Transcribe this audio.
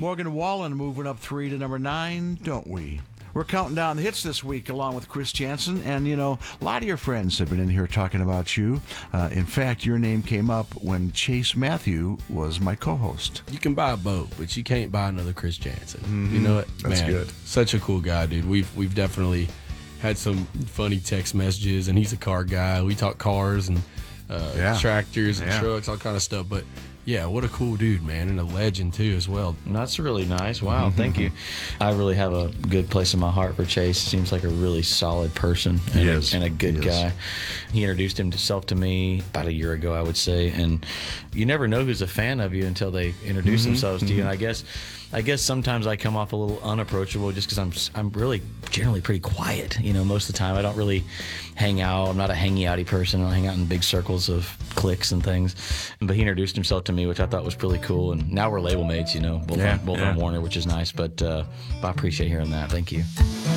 Morgan Wallen moving up 3 to number 9, Don't We? We're counting down the hits this week along with Chris Jansen, and a lot of your friends have been in here talking about you. In fact, your name came up when Chase Matthew was my co-host. You can buy a boat, but you can't buy another Chris Jansen. Mm-hmm. You know what? That's good. Such a cool guy, dude. We've definitely had some funny text messages, and he's a car guy. We talk cars and tractors and trucks, all kind of stuff, but yeah, what a cool dude, man, and a legend too as well. That's really nice. Wow, thank you. I really have a good place in my heart for Chase. Seems like a really solid person and a good guy. He introduced himself to me about a year ago, I would say, and you never know who's a fan of you until they introduce themselves to you. And I guess sometimes I come off a little unapproachable just because I'm really generally pretty quiet. Most of the time I don't really hang out. I'm not a hangy outy person. I don't hang out in big circles of cliques and things. But he introduced himself to me, which I thought was really cool. And now we're label mates, both on Warner, which is nice. But I appreciate hearing that. Thank you.